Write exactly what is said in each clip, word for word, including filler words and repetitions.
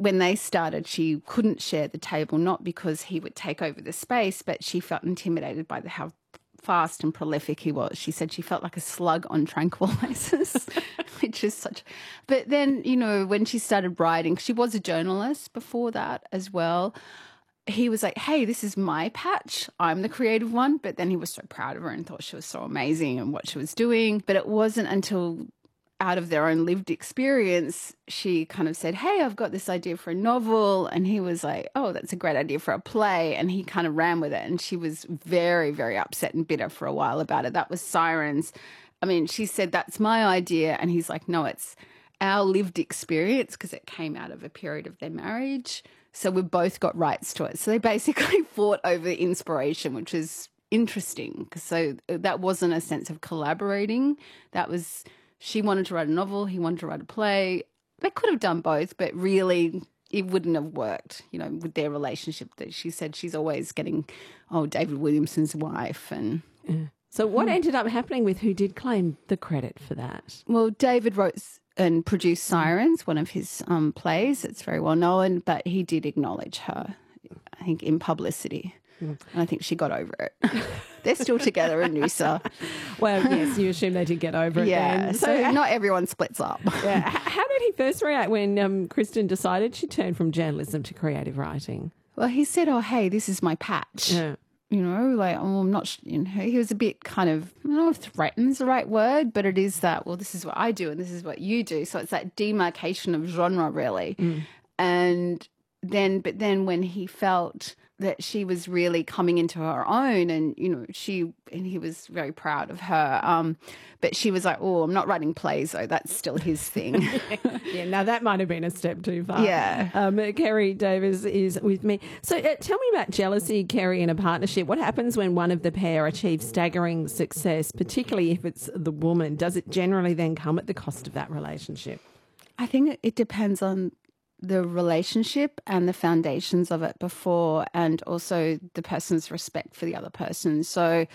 when they started, she couldn't share the table, not because he would take over the space, but she felt intimidated by the how fast and prolific he was. She said she felt like a slug on tranquilizers, which is such... But then, you know, when she started writing, she was a journalist before that as well, he was like, hey, this is my patch. I'm the creative one. But then he was so proud of her and thought she was so amazing and what she was doing. But it wasn't until out of their own lived experience, she kind of said, hey, I've got this idea for a novel. And he was like, oh, that's a great idea for a play. And he kind of ran with it. And she was very, very upset and bitter for a while about it. That was Sirens. I mean, she said, that's my idea. And he's like, no, it's our lived experience because it came out of a period of their marriage. So we've both got rights to it. So they basically fought over inspiration, which is interesting. So that wasn't a sense of collaborating. That was... She wanted to write a novel, he wanted to write a play. They could have done both, but really it wouldn't have worked, you know, with their relationship. That she said she's always getting, oh, David Williamson's wife. And yeah. So what ended up happening with who did claim the credit for that? Well, David wrote and produced Sirens, one of his um, plays. It's very well known, but he did acknowledge her, I think, in publicity. And I think she got over it. They're still together in Noosa. Well, yes, you assume they did get over it. Yeah, then. so, so not everyone splits up. Yeah. How did he first react when um, Kristen decided she turned from journalism to creative writing? Well, he said, oh, hey, this is my patch. Yeah. You know, like, oh, I'm not, you know, he was a bit kind of, I don't know if threaten's the right word, but it is that, well, this is what I do and this is what you do. So it's that demarcation of genre, really. Mm. And then, but then when he felt that she was really coming into her own and, you know, she, and he was very proud of her. Um, but she was like, oh, I'm not writing plays though. That's still his thing. Yeah, now that might have been a step too far. Yeah. Um, Kerry Davis is with me. So uh, tell me about jealousy, Kerry, in a partnership. What happens when one of the pair achieves staggering success, particularly if it's the woman? Does it generally then come at the cost of that relationship? I think it depends on the relationship and the foundations of it before, and also the person's respect for the other person. So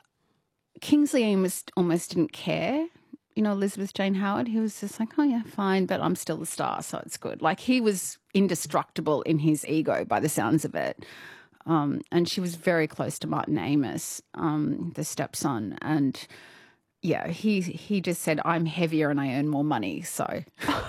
Kingsley Amis almost didn't care. You know, Elizabeth Jane Howard, he was just like, oh, yeah, fine, but I'm still the star, so it's good. Like, he was indestructible in his ego by the sounds of it. Um, and she was very close to Martin Amis, um, the stepson. And, yeah, he he just said, I'm heavier and I earn more money, so...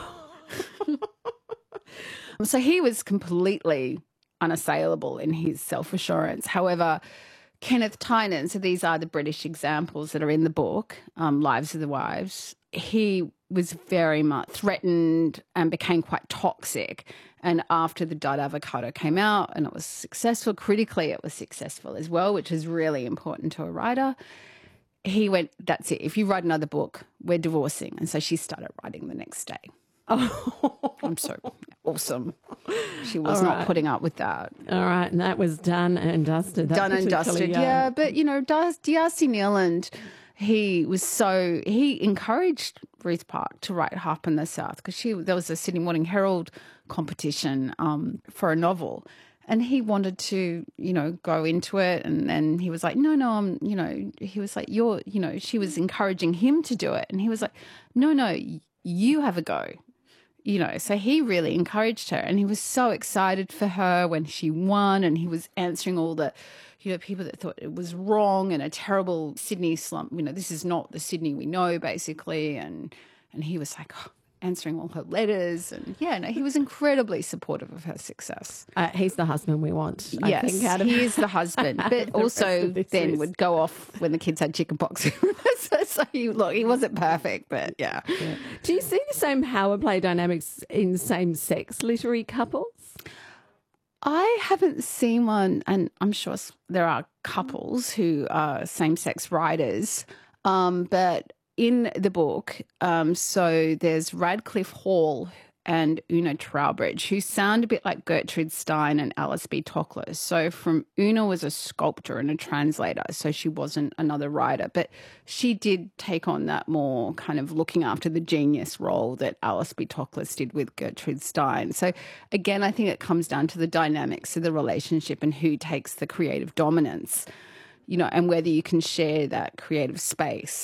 So he was completely unassailable in his self-assurance. However, Kenneth Tynan, so these are the British examples that are in the book, um, Lives of the Wives, he was very much threatened and became quite toxic. And after The Dyed Avocado came out and it was successful, critically it was successful as well, which is really important to a writer, he went, that's it. If you write another book, we're divorcing. And so she started writing the next day. Oh, I'm so awesome. She was not putting up with that. All right, and that was done and dusted. That done and dusted, uh... yeah. But, you know, D'Arcy Neiland, he was so, he encouraged Ruth Park to write Harp in the South because she there was a Sydney Morning Herald competition um, for a novel. And he wanted to, you know, go into it. And then he was like, no, no, I'm, you know, he was like, you're, you know, she was encouraging him to do it. And he was like, no, no, you have a go. You know, so he really encouraged her and he was so excited for her when she won, and he was answering all the, you know, people that thought it was wrong and a terrible Sydney slump. You know, this is not the Sydney we know, basically. And and he was like, oh, answering all her letters. And yeah, no, he was incredibly supportive of her success. Uh, he's the husband we want. I yes, think, out of, he is the husband, but also then list. would go off when the kids had chicken pox. so, so he, look, he wasn't perfect, but yeah. yeah. Do you see the same power play dynamics in same-sex literary couples? I haven't seen one, and I'm sure there are couples who are same-sex writers, um, but in the book, um, so there's Radcliffe Hall and Una Trowbridge, who sound a bit like Gertrude Stein and Alice B. Toklas. So from Una was a sculptor and a translator, so she wasn't another writer, but she did take on that more kind of looking after the genius role that Alice B. Toklas did with Gertrude Stein. So again, I think it comes down to the dynamics of the relationship and who takes the creative dominance, you know, and whether you can share that creative space.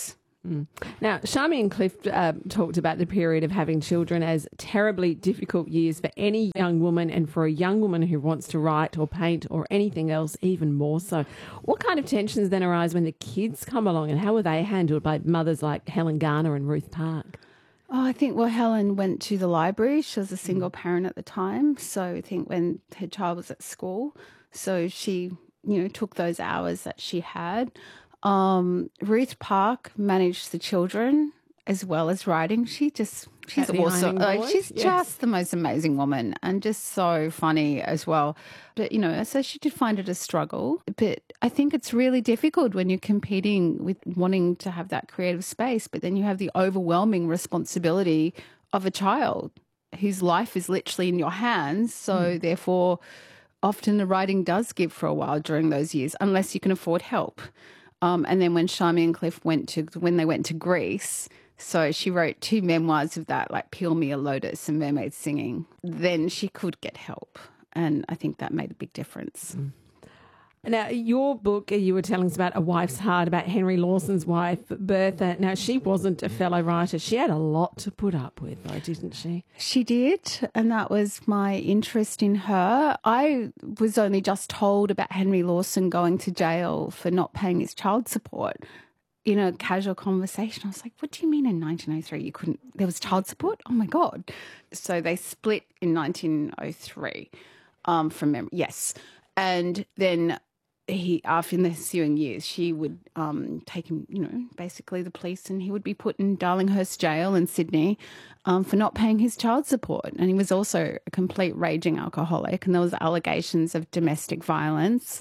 Mm. Now, Shami and Cliff uh, talked about the period of having children as terribly difficult years for any young woman, and for a young woman who wants to write or paint or anything else, even more so. What kind of tensions then arise when the kids come along, and how were they handled by mothers like Helen Garner and Ruth Park? Oh, I think, well, Helen went to the library. She was a single parent at the time. So I think when her child was at school, so she, you know, took those hours that she had. Um, Ruth Park managed the children as well as writing. She just, she's awesome. Like, she's yes. just the most amazing woman, and just so funny as well. But, you know, so she did find it a struggle. But I think it's really difficult when you're competing with wanting to have that creative space, but then you have the overwhelming responsibility of a child whose life is literally in your hands. So mm. therefore, often the writing does give for a while during those years, unless you can afford help. Um, and then when Shami and Cliff went to, when they went to Greece, so she wrote two memoirs of that, like Peel Me a Lotus and Mermaid Singing, then she could get help. And I think that made a big difference. Mm. Now, your book, you were telling us about A Wife's Heart, about Henry Lawson's wife, Bertha. Now, she wasn't a fellow writer. She had a lot to put up with, though, didn't she? She did, and that was my interest in her. I was only just told about Henry Lawson going to jail for not paying his child support in a casual conversation. I was like, what do you mean in nineteen oh three you couldn't, there was child support? Oh, my God. So they split in nineteen oh three um, from memory. Yes. And then he, after in the ensuing years, she would um, take him, you know, basically the police, and he would be put in Darlinghurst Jail in Sydney um, for not paying his child support. And he was also a complete raging alcoholic, and there was allegations of domestic violence.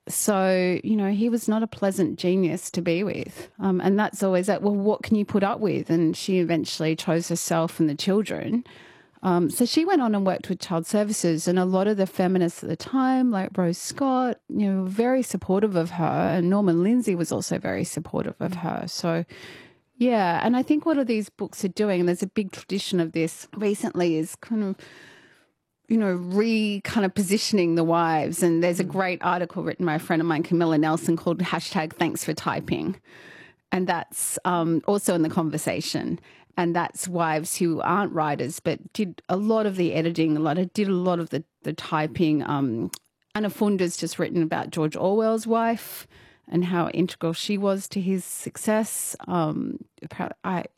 So, you know, he was not a pleasant genius to be with. Um, and that's always that, well, what can you put up with? And she eventually chose herself and the children. Um, so she went on and worked with child services, and a lot of the feminists at the time, like Rose Scott, you know, were very supportive of her, and Norman Lindsay was also very supportive of her. So, yeah, and I think what are these books are doing, and there's a big tradition of this recently, is kind of, you know, re kind of positioning the wives. And there's a great article written by a friend of mine, Camilla Nelson, called hashtag Thanks for Typing. And that's um, also in The Conversation. And that's wives who aren't writers but did a lot of the editing, a lot of, did a lot of the, the typing. Um, Anna Funder's just written about George Orwell's wife and how integral she was to his success. Um, I,